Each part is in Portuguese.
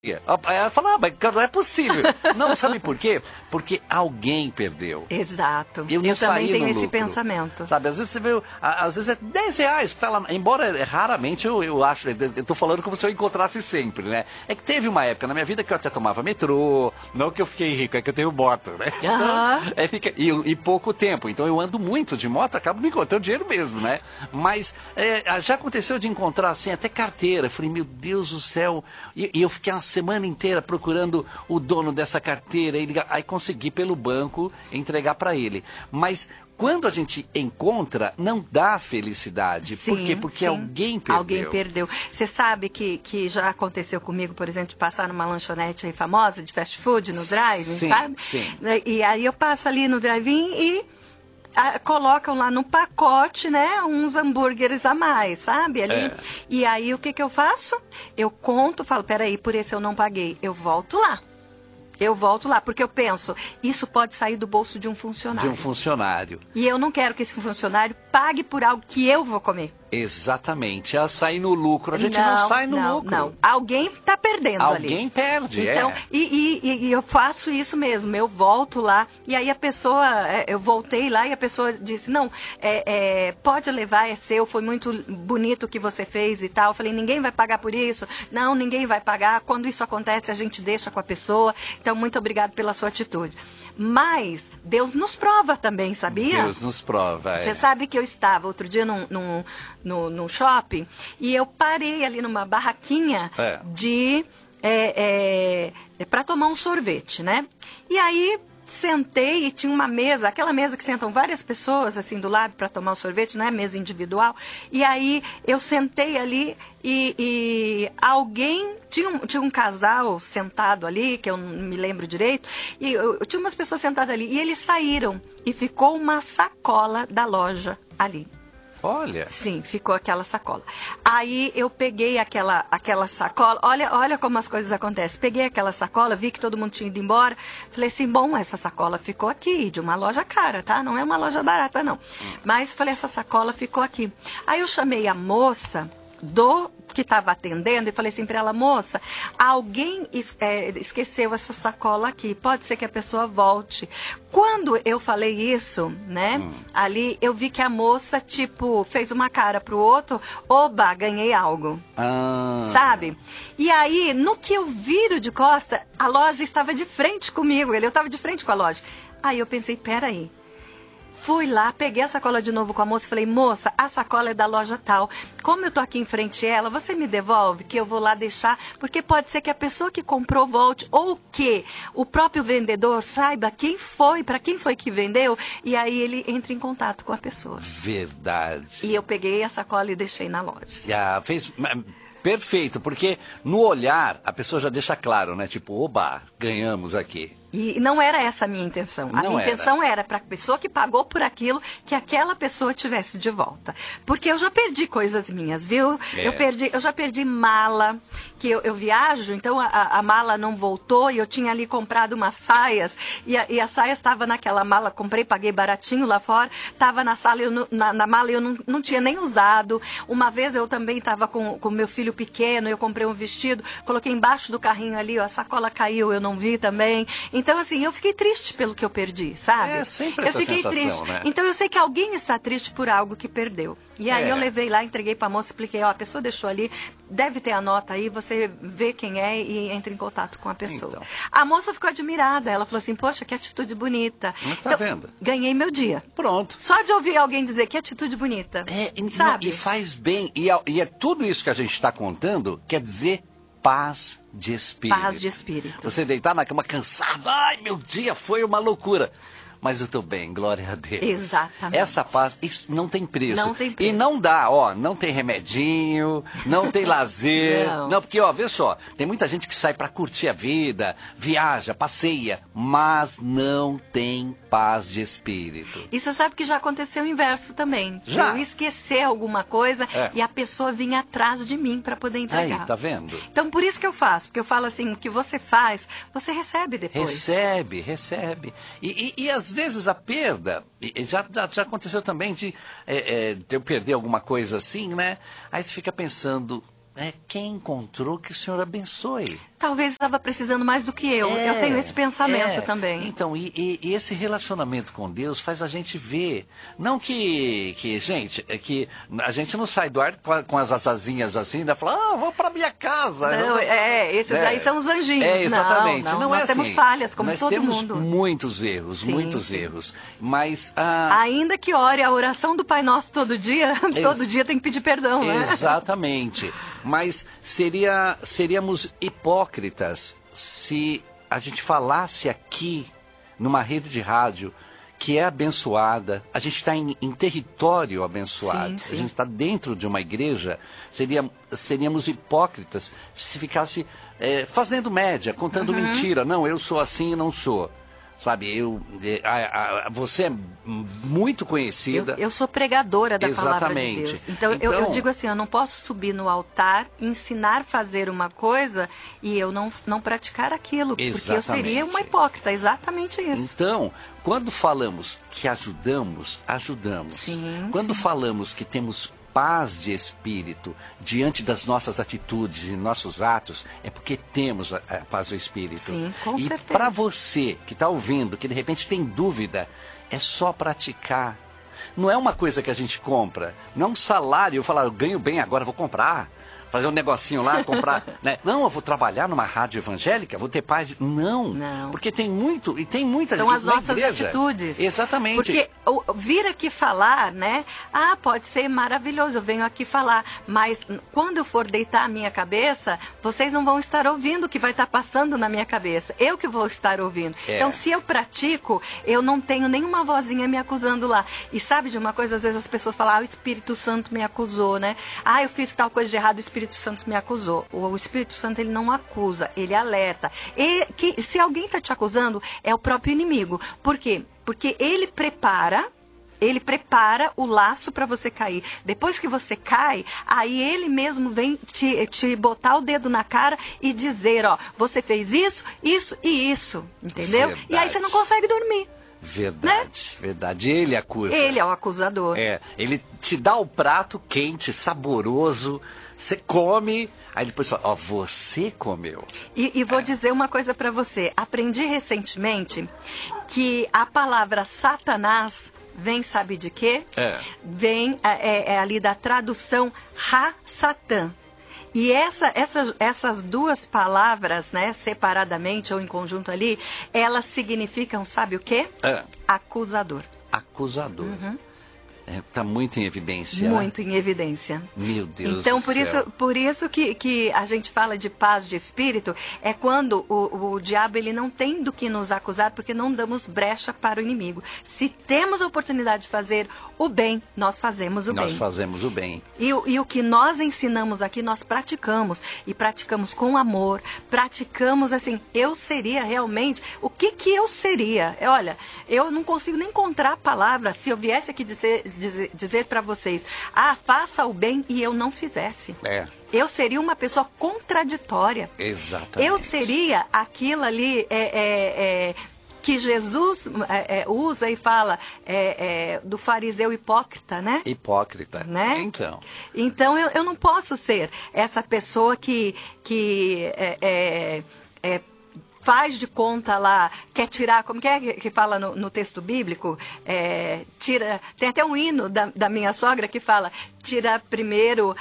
Ela fala, mas não é possível. Não, sabe por quê? Porque alguém perdeu. Exato. Eu não também saí tenho no esse lucro. pensamento. Sabe, às vezes você vê, às vezes é R$10 que tá lá, embora raramente eu acho, eu tô falando como se eu encontrasse sempre, né? É que teve uma época na minha vida que eu até tomava metrô, não que eu fiquei rico, é que eu tenho moto, né? Então, e pouco tempo, então eu ando muito de moto, acabo me encontrando dinheiro mesmo, né? Mas já aconteceu de encontrar assim, até carteira, eu falei, meu Deus do céu, e eu fiquei uma semana inteira procurando o dono dessa carteira, aí consegui pelo banco entregar para ele. Mas quando a gente encontra, não dá felicidade. Sim, por quê? Porque sim. Alguém perdeu. Alguém perdeu. Você sabe que já aconteceu comigo, por exemplo, de passar numa lanchonete aí famosa de fast food no drive-in, sabe? Sim. E aí eu passo ali no drive-in e colocam lá no pacote, né, uns hambúrgueres a mais, sabe? Ali. E aí o que eu faço? Eu conto, falo, peraí, por esse eu não paguei. Eu volto lá, porque eu penso, isso pode sair do bolso de um funcionário. De um funcionário. E eu não quero que esse funcionário pague por algo que eu vou comer. Exatamente. Ela sai no lucro. A gente não sai no lucro. Não. Alguém está perdendo ali. Alguém perde, então, e eu faço isso mesmo. Eu volto lá e aí a pessoa, eu voltei lá e a pessoa disse, não, pode levar, é seu, foi muito bonito o que você fez e tal. Eu falei, ninguém vai pagar por isso? Não, ninguém vai pagar. Quando isso acontece, a gente deixa com a pessoa. Então, muito obrigado pela sua atitude. Mas Deus nos prova também, sabia? Deus nos prova, Você sabe que eu estava outro dia num shopping e eu parei ali numa barraquinha para tomar um sorvete, né? E aí sentei e tinha uma mesa, aquela mesa que sentam várias pessoas assim do lado para tomar o sorvete, não é mesa individual. E aí eu sentei ali e alguém tinha um casal sentado ali, que eu não me lembro direito, e eu tinha umas pessoas sentadas ali e eles saíram e ficou uma sacola da loja ali. Olha. Sim, ficou aquela sacola. Aí eu peguei aquela sacola, olha como as coisas acontecem. Peguei aquela sacola, vi que todo mundo tinha ido embora. Falei assim, bom, essa sacola ficou aqui, de uma loja cara, tá? Não é uma loja barata, não. Mas falei, essa sacola ficou aqui. Aí eu chamei a moça que estava atendendo e falei assim para ela, moça, alguém esqueceu essa sacola aqui, pode ser que a pessoa volte. Quando eu falei isso, né, ali eu vi que a moça, tipo, fez uma cara pro outro, oba, ganhei algo, sabe? E aí, no que eu viro de costa, a loja estava de frente comigo, eu estava de frente com a loja. Aí eu pensei, peraí. Fui lá, peguei a sacola de novo com a moça e falei, moça, a sacola é da loja tal. Como eu tô aqui em frente a ela, você me devolve que eu vou lá deixar, porque pode ser que a pessoa que comprou volte, ou que o próprio vendedor saiba quem foi, para quem foi que vendeu, e aí ele entra em contato com a pessoa. Verdade. E eu peguei a sacola e deixei na loja. Fez... Perfeito, porque no olhar a pessoa já deixa claro, né? Tipo, oba, ganhamos aqui. E não era essa a minha intenção. A minha intenção era para a pessoa que pagou por aquilo, que aquela pessoa tivesse de volta. Porque eu já perdi coisas minhas, viu? Eu já perdi mala, que eu viajo, então a mala não voltou e eu tinha ali comprado umas saias e a saia estava naquela mala, comprei, paguei baratinho lá fora, estava na sala, na mala eu não tinha nem usado. Uma vez eu também estava com meu filho pequeno, eu comprei um vestido, coloquei embaixo do carrinho ali, a sacola caiu, eu não vi também. Então, assim, eu fiquei triste pelo que eu perdi, sabe? É sempre essa sensação, triste. Né? Então, eu sei que alguém está triste por algo que perdeu. E aí eu levei lá, entreguei para a moça, expliquei, a pessoa deixou ali, deve ter a nota aí, você vê quem é e entra em contato com a pessoa. Então. A moça ficou admirada, ela falou assim, poxa, que atitude bonita. Tá vendo? Ganhei meu dia. Pronto. Só de ouvir alguém dizer que atitude bonita, sabe? E faz bem, e é tudo isso que a gente está contando, quer dizer paz de espírito. Paz de espírito. Você deitar na cama cansado, ai, meu dia foi uma loucura. Mas eu estou bem, glória a Deus. Exatamente. Essa paz, isso não tem preço. Não tem preço. E não dá, não tem remedinho, não tem lazer. Não, porque, vê só, tem muita gente que sai para curtir a vida, viaja, passeia, mas não tem paz de espírito. E você sabe que já aconteceu o inverso também. Já. Eu esquecer alguma coisa e a pessoa vinha atrás de mim para poder entregar. Aí, tá vendo? Então, por isso que eu faço. Porque eu falo assim, o que você faz, você recebe depois. Recebe. E às vezes a perda, já aconteceu também de eu perder alguma coisa assim, né? Aí você fica pensando, quem encontrou que o Senhor abençoe. talvez estava precisando mais do que eu. Eu tenho esse pensamento também. Então, e esse relacionamento com Deus faz a gente ver, não que gente, é que a gente não sai do ar com as asazinhas assim, né? Fala, vou pra minha casa. Não, esses aí são os anjinhos. Exatamente. Não, nós temos assim, falhas, como nós todo temos mundo. muitos erros, Sim. erros. Mas... ainda que ore a oração do Pai Nosso todo dia, todo dia tem que pedir perdão, né? Exatamente. Mas seríamos hipócritas se a gente falasse aqui, numa rede de rádio, que é abençoada, a gente está em território abençoado, Sim. a gente está dentro de uma igreja, seríamos hipócritas se ficasse fazendo média, contando mentira. Não, eu sou assim e não sou. Sabe, você é muito conhecida. Eu sou pregadora da palavra de Exatamente. Deus. Então, eu digo assim, eu não posso subir no altar, ensinar a fazer uma coisa e eu não praticar aquilo. Porque eu seria uma hipócrita, exatamente isso. Então, quando falamos que ajudamos. Sim, Quando falamos que temos paz de espírito diante das nossas atitudes e nossos atos, é porque temos a paz do espírito. Sim, com certeza. E para você que está ouvindo, que de repente tem dúvida, é só praticar. Não é uma coisa que a gente compra, não é um salário, eu falar, eu ganho bem agora, vou comprar. Fazer um negocinho lá, comprar, né? Não, eu vou trabalhar numa rádio evangélica, vou ter paz. Não, porque tem muita gente. São as nossas atitudes. Exatamente. Porque vir aqui falar, né? Pode ser maravilhoso, eu venho aqui falar, mas quando eu for deitar a minha cabeça, vocês não vão estar ouvindo o que vai estar passando na minha cabeça. Eu que vou estar ouvindo. Então, se eu pratico, eu não tenho nenhuma vozinha me acusando lá. E sabe de uma coisa, às vezes as pessoas falam, o Espírito Santo me acusou, né? Eu fiz tal coisa de errado, o Espírito Santo me acusou. O Espírito Santo, ele não acusa, ele alerta. E que se alguém está te acusando, é o próprio inimigo. Por quê? Porque ele prepara o laço para você cair. Depois que você cai, aí ele mesmo vem te botar o dedo na cara e dizer, você fez isso, isso e isso, entendeu? Verdade. E aí você não consegue dormir. Verdade, verdade. Ele acusa. Ele é o acusador. Ele te dá o prato quente, saboroso, você come, aí depois fala, você comeu. E vou dizer uma coisa para você. Aprendi recentemente que a palavra Satanás vem, sabe de quê? Vem ali da tradução Ha-Satã. E essas duas palavras, né, separadamente ou em conjunto ali, elas significam, sabe o quê? Acusador. Acusador. Tá muito em evidência. Muito em evidência. Meu Deus então, do céu. por isso que a gente fala de paz de espírito, é quando o diabo ele não tem do que nos acusar, porque não damos brecha para o inimigo. Se temos a oportunidade de fazer o bem, nós fazemos o bem. Nós fazemos o bem. E o que nós ensinamos aqui, nós praticamos. E praticamos com amor, praticamos assim, eu seria realmente, o que eu seria? Olha, eu não consigo nem encontrar a palavra, se eu viesse aqui dizer para vocês, faça o bem e eu não fizesse. Eu seria uma pessoa contraditória. Exatamente. Eu seria aquilo ali que Jesus usa e fala do fariseu hipócrita, né? Hipócrita, né? Então eu não posso ser essa pessoa que faz de conta lá, quer tirar, como que é que fala no texto bíblico? Tem até um hino da minha sogra que fala, tira primeiro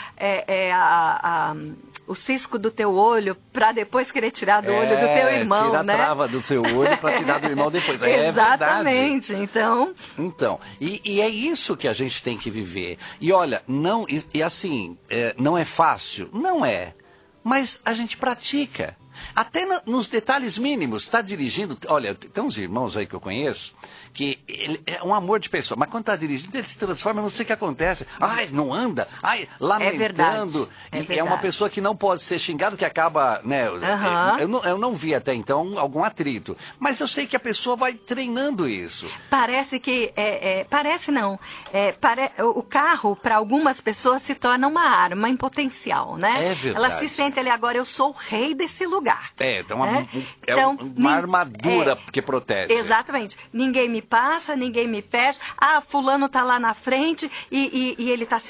o cisco do teu olho para depois querer tirar do olho do teu irmão, tira né? a trava do seu olho para tirar do irmão depois. Exatamente, então, e é isso que a gente tem que viver. E olha, não é fácil? Não é. Mas a gente pratica. Até nos detalhes mínimos, está dirigindo, olha, tem uns irmãos aí que eu conheço, que ele é um amor de pessoa, mas quando está dirigindo, ele se transforma, não sei o que acontece, não anda, lamentando, é uma pessoa que não pode ser xingado, que acaba, né, eu não vi até então algum atrito, mas eu sei que a pessoa vai treinando isso. Parece que, o carro, para algumas pessoas, se torna uma arma em potencial, né? É verdade. Ela se sente ali, agora eu sou o rei desse lugar. tocar. Então né? uma armadura que protege. Exatamente. Ninguém me passa, ninguém me fecha. Ah, fulano tá lá na frente e ele tá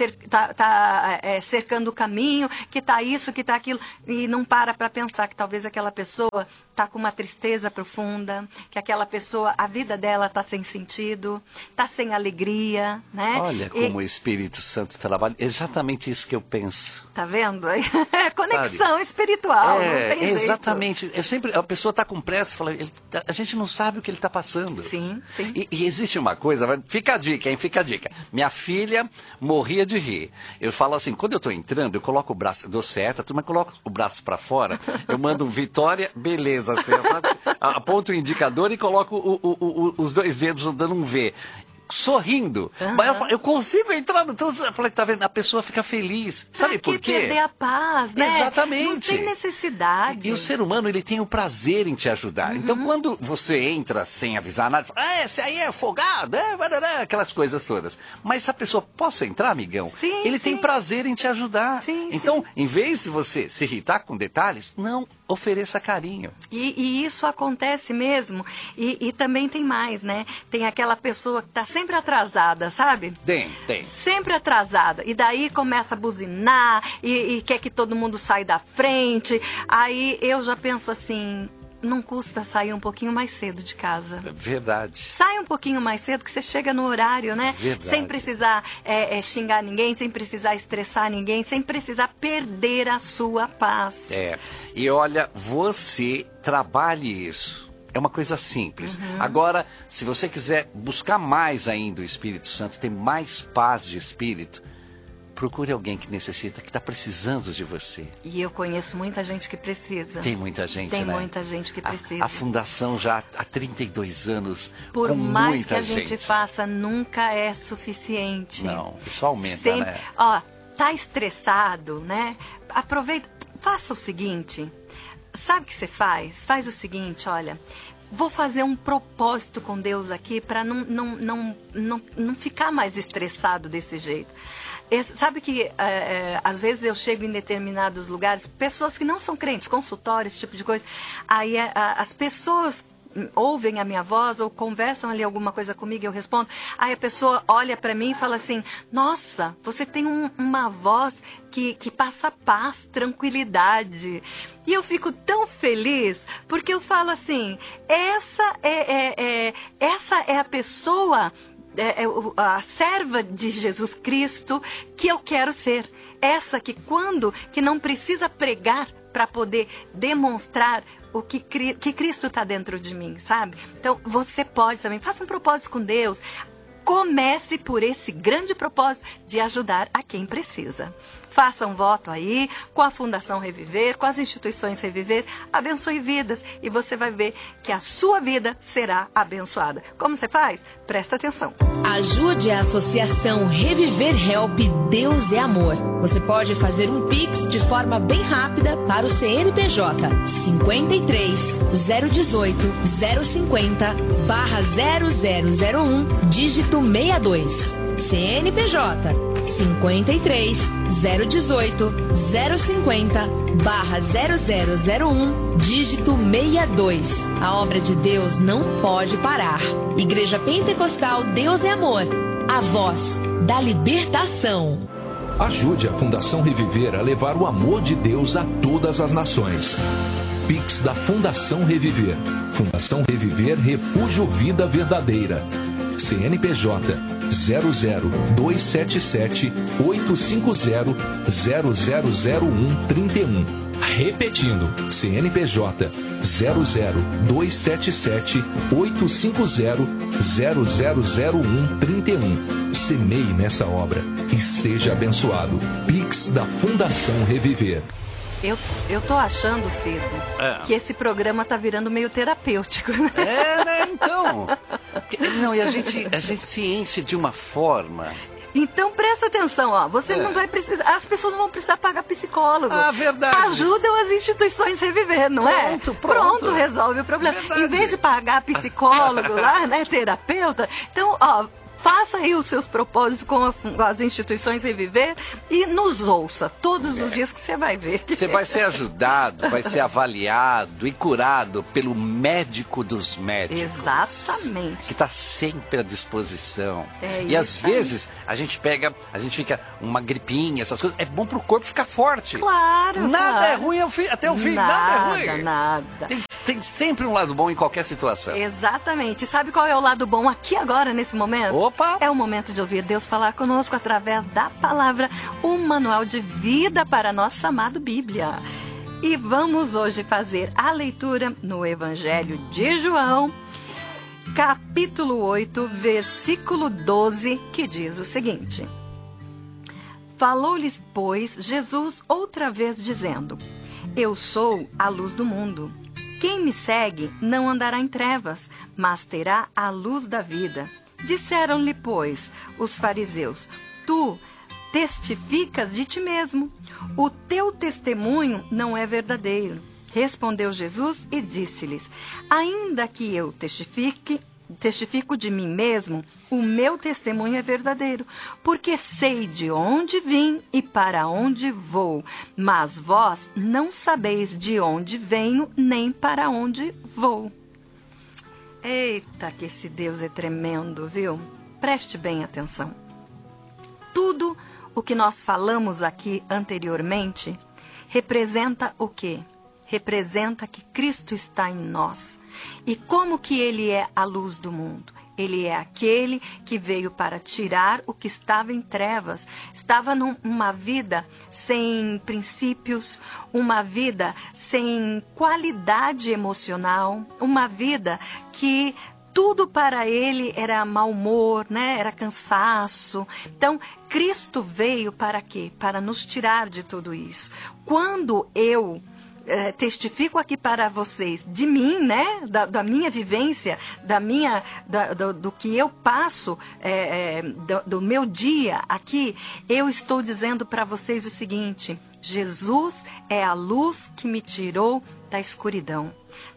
cercando o caminho, que tá isso, que tá aquilo. E não para pensar que talvez aquela pessoa tá com uma tristeza profunda, que aquela pessoa, a vida dela tá sem sentido, tá sem alegria, né? Olha como o Espírito Santo trabalha. Exatamente isso que eu penso. Tá vendo? É conexão espiritual, não tem jeito. Exatamente. A pessoa tá com pressa, fala, a gente não sabe o que ele tá passando. Sim, sim. E existe uma coisa, fica a dica, hein? Fica a dica. Minha filha morria de rir. Eu falo assim, quando eu tô entrando, eu coloco o braço, dou certo, mas coloco o braço para fora, eu mando Vitória, beleza, assim, sabe? Aponto o indicador e coloco os dois dedos dando um V. Sorrindo. Mas eu consigo entrar no trânsito. Eu falei, tá vendo? A pessoa fica feliz. Sabe por quê? Perder a paz, né? Exatamente. Não tem necessidade. E o ser humano, ele tem o prazer em te ajudar. Então, quando você entra sem avisar nada, fala, esse aí é folgado, aquelas coisas todas. Mas se a pessoa, posso entrar, amigão? Sim, ele tem prazer em te ajudar. Então, em vez de você se irritar com detalhes, não, ofereça carinho. E isso acontece mesmo. E também tem mais, né? Tem aquela pessoa que tá sempre atrasada, sabe? Tem. Sempre atrasada. E daí começa a buzinar e quer que todo mundo saia da frente. Aí eu já penso assim, não custa sair um pouquinho mais cedo de casa. Verdade. Sai um pouquinho mais cedo que você chega no horário, né? Verdade. Sem precisar xingar ninguém, sem precisar estressar ninguém, sem precisar perder a sua paz. E olha, você trabalhe isso. É uma coisa simples. Agora, se você quiser buscar mais ainda o Espírito Santo, ter mais paz de espírito, procure alguém que necessita, que está precisando de você. E eu conheço muita gente que precisa. Tem muita gente, Tem né? muita gente que precisa. A fundação já há 32 anos, por com mais muita que a gente faça, nunca é suficiente. Não, isso aumenta, né? Ó, tá estressado, né? Aproveita, faça o seguinte. Sabe o que você faz? Faz o seguinte, olha, vou fazer um propósito com Deus aqui para não ficar mais estressado desse jeito. Sabe que às vezes eu chego em determinados lugares, pessoas que não são crentes, consultórios, esse tipo de coisa, aí as pessoas ouvem a minha voz ou conversam ali alguma coisa comigo e eu respondo, aí a pessoa olha para mim e fala assim, nossa, você tem uma voz que passa paz, tranquilidade. E eu fico tão feliz, porque eu falo assim, essa é a pessoa, a serva de Jesus Cristo que eu quero ser. Essa que não precisa pregar para poder demonstrar que Cristo está dentro de mim, sabe? Então, você pode também, faça um propósito com Deus. Comece por esse grande propósito de ajudar a quem precisa. Faça um voto aí com a Fundação Reviver, com as instituições Reviver, abençoe vidas e você vai ver que a sua vida será abençoada. Como você faz? Presta atenção. Ajude a Associação Reviver Help Deus é Amor. Você pode fazer um Pix de forma bem rápida para o CNPJ 53 018 050 /0001 dígito 62. CNPJ 53 018 050 /0001 dígito 62. A obra de Deus não pode parar. Igreja Pentecostal Deus é Amor, a voz da libertação. Ajude a Fundação Reviver a levar o amor de Deus a todas as nações. Pix da Fundação Reviver. Fundação Reviver Refúgio Vida Verdadeira. CNPJ 00277 850 0001 31. Repetindo, CNPJ 00277 850 0001 31. Semeie nessa obra e seja abençoado. Pix da Fundação Reviver. Eu tô achando, Cido, que esse programa tá virando meio terapêutico, né? Né? Então. Não, e a gente se enche de uma forma. Então presta atenção, ó. Você não vai precisar. As pessoas não vão precisar pagar psicólogo. Ah, verdade. Ajudam as instituições a reviver, não é? Pronto, resolve o problema. Verdade. Em vez de pagar psicólogo lá, né? Terapeuta. Então, ó. Faça aí os seus propósitos com as instituições Reviver e nos ouça todos os dias que você vai ver. Você vai ser ajudado, vai ser avaliado e curado pelo médico dos médicos. Exatamente. Que está sempre à disposição. E às vezes a gente fica uma gripinha, essas coisas. É bom pro corpo ficar forte. Claro. Nada é ruim até o fim, nada é ruim. Nada. Tem sempre um lado bom em qualquer situação. Exatamente. E sabe qual é o lado bom aqui agora, nesse momento? Opa! É o momento de ouvir Deus falar conosco através da palavra, um manual de vida para nós chamado Bíblia. E vamos hoje fazer a leitura no Evangelho de João, capítulo 8, versículo 12, que diz o seguinte: Falou-lhes, pois, Jesus outra vez dizendo: Eu sou a luz do mundo. Quem me segue não andará em trevas, mas terá a luz da vida. Disseram-lhe, pois, os fariseus: Tu testificas de ti mesmo. O teu testemunho não é verdadeiro. Respondeu Jesus e disse-lhes: Ainda que eu testifico de mim mesmo, o meu testemunho é verdadeiro, porque sei de onde vim e para onde vou, mas vós não sabeis de onde venho nem para onde vou. Eita, que esse Deus é tremendo, viu? Preste bem atenção. Tudo o que nós falamos aqui anteriormente representa o quê? Representa que Cristo está em nós. E como que Ele é a luz do mundo? Ele é aquele que veio para tirar o que estava em trevas. Estava numa vida sem princípios, uma vida sem qualidade emocional, uma vida que tudo para ele era mau humor, né? Era cansaço. Então, Cristo veio para quê? Para nos tirar de tudo isso. Quando eu testifico aqui para vocês de mim, né, da minha vivência, do que eu passo, do meu dia aqui, eu estou dizendo para vocês o seguinte: Jesus é a luz que me tirou da escuridão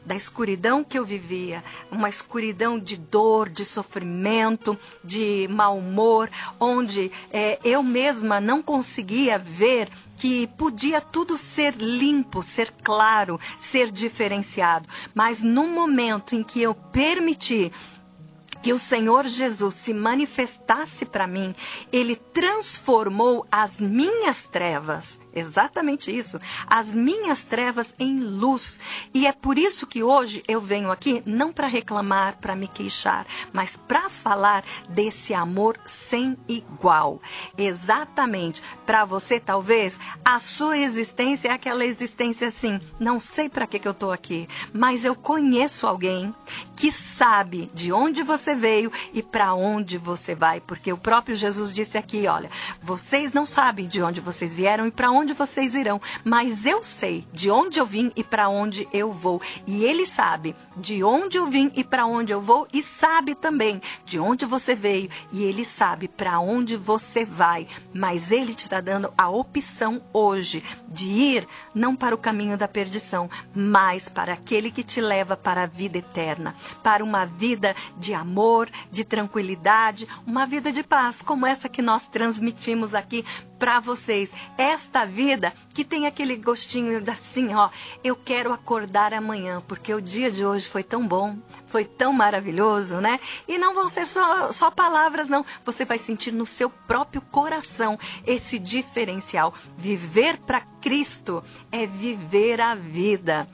que eu vivia, uma escuridão de dor, de sofrimento, de mau humor, onde eu mesma não conseguia ver que podia tudo ser limpo, ser claro, ser diferenciado. Mas no momento em que eu permiti que o Senhor Jesus se manifestasse para mim, Ele transformou as minhas trevas, exatamente isso, as minhas trevas em luz. E é por isso que hoje eu venho aqui, não para reclamar, para me queixar, mas para falar desse amor sem igual. Exatamente, para você talvez, a sua existência é aquela existência assim, não sei para que eu estou aqui, mas eu conheço alguém que sabe de onde você veio e para onde você vai, porque o próprio Jesus disse aqui, olha, vocês não sabem de onde vocês vieram e para onde vocês irão, mas eu sei de onde eu vim e para onde eu vou, e Ele sabe de onde eu vim e para onde eu vou, e sabe também de onde você veio, e Ele sabe para onde você vai, mas Ele te está dando a opção hoje de ir não para o caminho da perdição, mas para aquele que te leva para a vida eterna, para uma vida de amor, de tranquilidade, uma vida de paz, como essa que nós transmitimos aqui para vocês. Esta vida que tem aquele gostinho assim, ó, eu quero acordar amanhã, porque o dia de hoje foi tão bom, foi tão maravilhoso, né? E não vão ser só palavras, não. Você vai sentir no seu próprio coração esse diferencial. Viver para Cristo é viver a vida.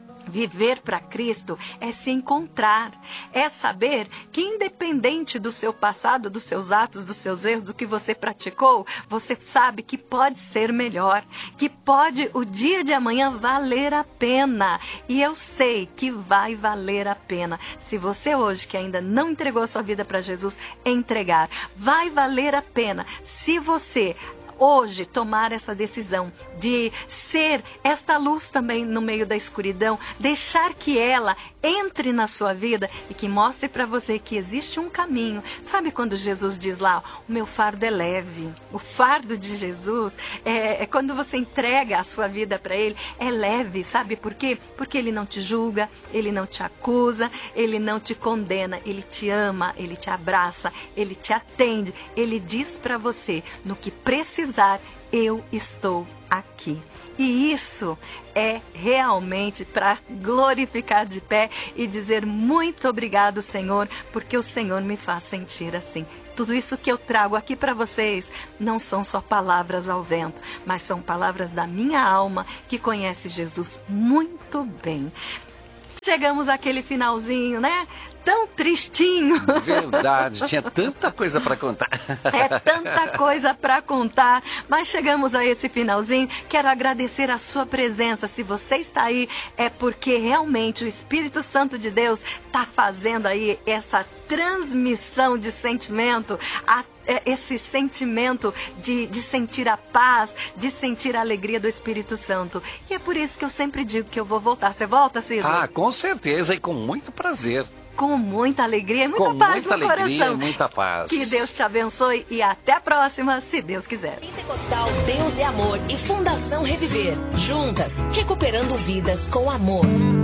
Viver para Cristo é se encontrar, é saber que independente do seu passado, dos seus atos, dos seus erros, do que você praticou, você sabe que pode ser melhor, que pode o dia de amanhã valer a pena. E eu sei que vai valer a pena. Se você hoje que ainda não entregou a sua vida para Jesus, entregar, vai valer a pena. Se você hoje tomar essa decisão de ser esta luz também no meio da escuridão, deixar que ela entre na sua vida e que mostre para você que existe um caminho. Sabe quando Jesus diz lá, o meu fardo é leve? O fardo de Jesus é quando você entrega a sua vida para Ele, é leve, sabe por quê? Porque Ele não te julga, Ele não te acusa, Ele não te condena, Ele te ama, Ele te abraça, Ele te atende, Ele diz para você, no que precisar, eu estou aqui. E isso é realmente para glorificar de pé e dizer muito obrigado, Senhor, porque o Senhor me faz sentir assim. Tudo isso que eu trago aqui para vocês não são só palavras ao vento, mas são palavras da minha alma que conhece Jesus muito bem. Chegamos àquele finalzinho, né? Tão tristinho. Verdade, tinha tanta coisa para contar. É tanta coisa para contar, mas chegamos a esse finalzinho. Quero agradecer a sua presença. Se você está aí, é porque realmente o Espírito Santo de Deus está fazendo aí essa transmissão de sentimento, esse sentimento de sentir a paz, de sentir a alegria do Espírito Santo. E é por isso que eu sempre digo que eu vou voltar. Você volta, Cícero? Ah, com certeza e com muito prazer. Com muita alegria e muita paz no coração. Muita paz. Que Deus te abençoe e até a próxima, se Deus quiser. Pentecostal Deus é Amor e Fundação Reviver. Juntas, recuperando vidas com amor.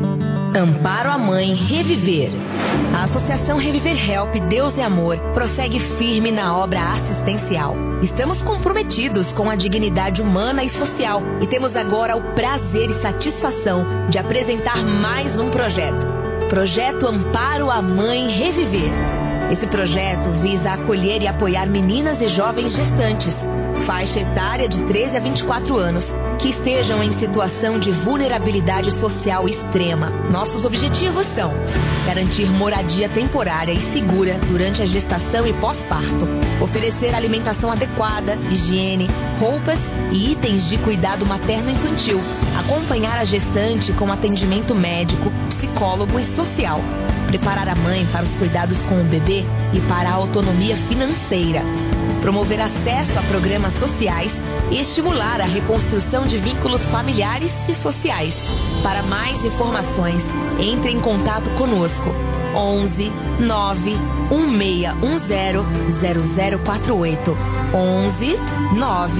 Amparo à Mãe Reviver. A Associação Reviver Help Deus é Amor prossegue firme na obra assistencial. Estamos comprometidos com a dignidade humana e social e temos agora o prazer e satisfação de apresentar mais um projeto. Projeto Amparo à Mãe Reviver. Esse projeto visa acolher e apoiar meninas e jovens gestantes, faixa etária de 13 a 24 anos, que estejam em situação de vulnerabilidade social extrema. Nossos objetivos são garantir moradia temporária e segura durante a gestação e pós-parto, oferecer alimentação adequada, higiene, roupas e itens de cuidado materno-infantil, acompanhar a gestante com atendimento médico, psicólogo e social, preparar a mãe para os cuidados com o bebê e para a autonomia financeira, promover acesso a programas sociais e estimular a reconstrução de vínculos familiares e sociais. Para mais informações, entre em contato conosco. 11 9 1610 0048. 11 9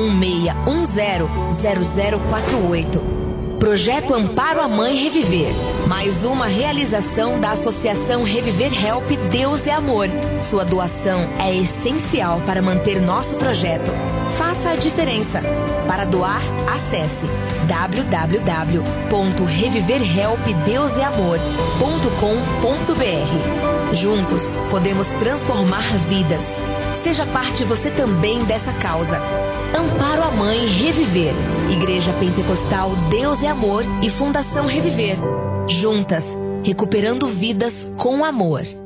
1610 0048. Projeto Amparo à Mãe Reviver. Mais uma realização da Associação Reviver Help Deus é Amor. Sua doação é essencial para manter nosso projeto. Faça a diferença. Para doar, acesse www.reviverhelpdeuseamor.com.br. Juntos, podemos transformar vidas. Seja parte você também dessa causa. Amparo à Mãe Reviver. Igreja Pentecostal Deus é Amor e Fundação Reviver. Juntas, recuperando vidas com amor.